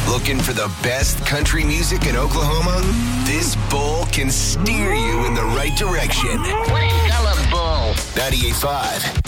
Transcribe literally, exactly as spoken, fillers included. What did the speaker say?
Looking for the best country music in Oklahoma? This bowl can steer you in the right direction. What a gullible bull. ninety-eight point five